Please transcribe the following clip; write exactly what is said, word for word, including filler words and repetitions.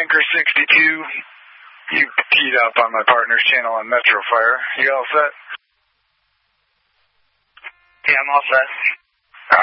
Bunker sixty-two, you teed up on my partner's channel on Metro Fire. You all set? Yeah, I'm all set.